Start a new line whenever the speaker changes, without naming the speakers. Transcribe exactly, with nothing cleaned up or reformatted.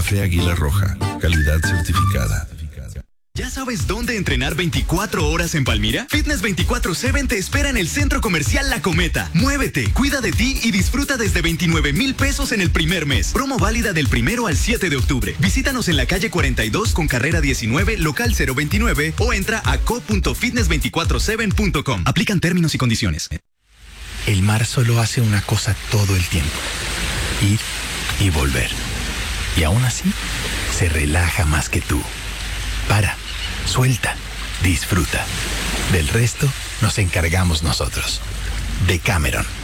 Café Águila Roja, calidad certificada.
¿Ya sabes dónde entrenar veinticuatro horas en Palmira? Fitness veinticuatro siete te espera en el Centro Comercial La Cometa. Muévete, cuida de ti y disfruta desde veintinueve mil pesos en el primer mes. Promo válida del primero al siete de octubre. Visítanos en la calle cuarenta y dos con carrera diecinueve, local cero veintinueve o entra a co punto fitness veinticuatro siete punto com. Aplican términos y condiciones.
El mar solo hace una cosa todo el tiempo: ir y volver. Y aún así, se relaja más que tú. Para, suelta, disfruta. Del resto nos encargamos nosotros. Decameron.